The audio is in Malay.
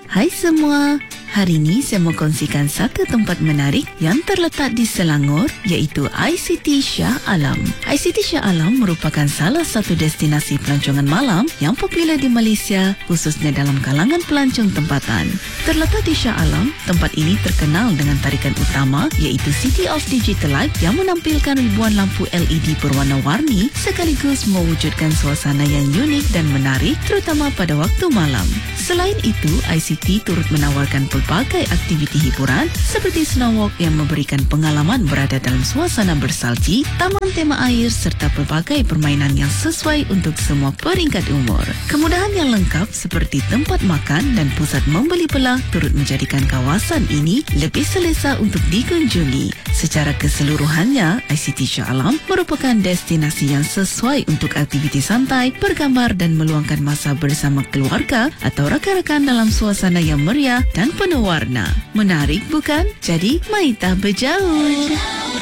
Hai semua, hari ini saya mau kongsikan satu tempat menarik yang terletak di Selangor iaitu ICT Shah Alam. ICT Shah Alam merupakan salah satu destinasi pelancongan malam yang popular di Malaysia, khususnya dalam kalangan pelancong tempatan. Terletak di Shah Alam, tempat ini terkenal dengan tarikan utama iaitu City of Digital Light yang menampilkan ribuan lampu LED berwarna-warni sekaligus mewujudkan suasana yang unik dan menarik terutama pada waktu malam. Selain itu, ICT turut menawarkan pelbagai aktiviti hiburan seperti snowwalk yang memberikan pengalaman berada dalam suasana bersalji, taman tema air serta pelbagai permainan yang sesuai untuk semua peringkat umur. Kemudahan yang lengkap seperti tempat makan dan pusat membeli belah turut menjadikan kawasan ini lebih selesa untuk dikunjungi. Secara keseluruhannya, ICT Shah Alam merupakan destinasi yang sesuai untuk aktiviti santai, bergambar dan meluangkan masa bersama keluarga atau rakan-rakan dalam suasana yang meriah dan penuh warna. Menarik bukan? Jadi, mari kita berjauh.